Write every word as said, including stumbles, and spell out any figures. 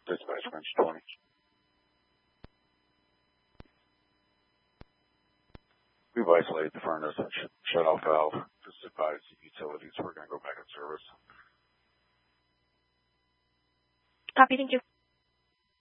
Dispatch bench twenty. We've isolated the furnace and sh shut off valve. Just advise the utilities we're going to go back in service. Copy, thank you.